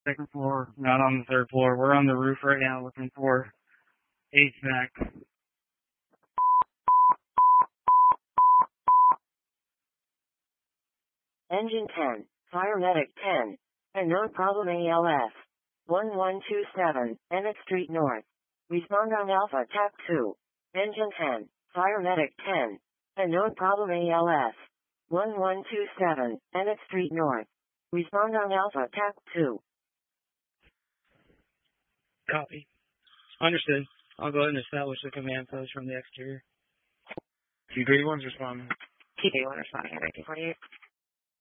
second floor, not on the third floor. We're on the roof right now looking for HVAC. Engine 10, Fire Medic 10, and no problem ALS. 1127, Emmett Street North. Respond on Alpha TAC 2. Engine 10, Fire Medic 10, and no problem ALS. 1127, Emmett Street North. Respond on Alpha TAC 2. Copy. Understood. I'll go ahead and establish the command post from the exterior. T-31's responding. T-31 responding at 1948.